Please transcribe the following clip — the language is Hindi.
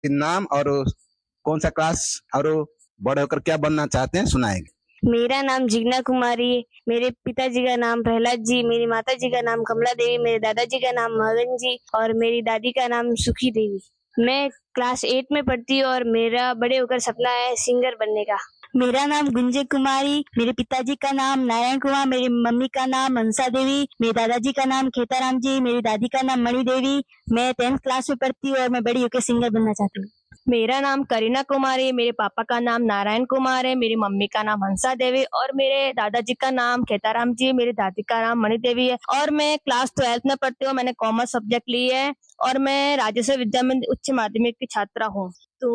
नाम और कौन सा क्लास और बड़े होकर क्या बनना चाहते हैं सुनाएंगे। मेरा नाम जिग्ना कुमारी है। मेरे पिताजी का नाम प्रहलाद जी, मेरी माता जी का नाम कमला देवी, मेरे दादाजी का नाम मगन जी और मेरी दादी का नाम सुखी देवी। मैं क्लास 8 में पढ़ती हूँ और मेरा बड़े होकर सपना है सिंगर बनने का। मेरा नाम गुंजे कुमारी, मेरे पिताजी का नाम नारायण कुमार, मेरी मम्मी का नाम मनसा देवी, मेरे दादाजी का नाम खेताराम जी, मेरी दादी का नाम मणि देवी। मैं 10th क्लास में पढ़ती हूँ और मैं बड़ी होकर सिंगर बनना चाहती हूँ। मेरा नाम करीना कुमारी है, मेरे पापा का नाम नारायण कुमार है, मेरी मम्मी का नाम हंसा देवी और मेरे दादाजी का नाम खेताराम जी, मेरी दादी का नाम मणि देवी है और मैं क्लास 12th में पढ़ती हूँ। मैंने कॉमर्स सब्जेक्ट ली है और मैं राजस्व विद्या मंदिर उच्च माध्यमिक की छात्रा हूँ। तो